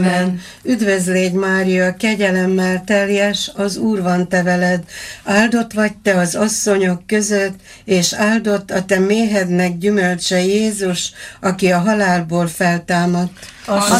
Üdvözlégy Mária, kegyelemmel teljes, az Úr van te veled, áldott vagy te az asszonyok között, és áldott a te méhednek gyümölcse Jézus, aki a halálból feltámadt. Az